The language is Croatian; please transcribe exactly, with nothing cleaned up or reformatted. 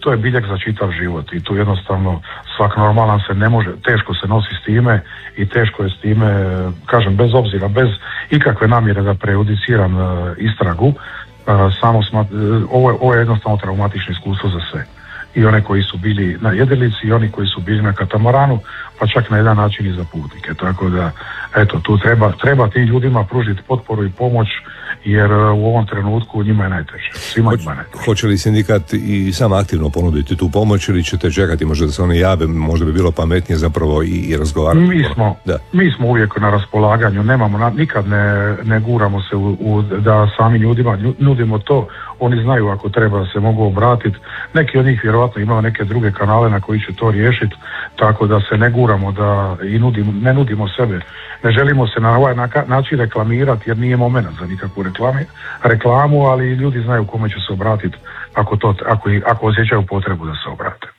to je biljeg za čitav život i tu jednostavno svak normalan se ne može, teško se nosi s time i teško je s time, kažem, bez obzira, bez ikakve namjere da prejudiciram uh, istragu, uh, samo smat, uh, ovo, je, ovo je jednostavno traumatično iskustvo za sve. I one koji su bili na jedrilici i oni koji su bili na katamaranu, pa čak na jedan način i za putnike. Tako da, eto, tu treba, treba tim ljudima pružiti potporu i pomoć, jer u ovom trenutku njima je najteže. Svima Hoć, njima je najteže. Hoće li sindikat i sam aktivno ponuditi tu pomoć ili ćete čekati možda da se oni jave, možda bi bilo pametnije zapravo i, i razgovarati? Mi smo, mi smo uvijek na raspolaganju, nemamo, na, nikad ne, ne guramo se u, u, da sami ljudima nudimo to, oni znaju ako treba da se mogu obratiti. Neki od njih vjerojatno imaju neke druge kanale na koji će to riješiti, tako da se ne guramo da i nudimo, ne nudimo sebe. Ne želimo se na ovaj način reklamirati jer nije moment za nikakvu reklame, reklamu, ali ljudi znaju kome će se obratiti ako, to, ako, ako osjećaju potrebu da se obrate.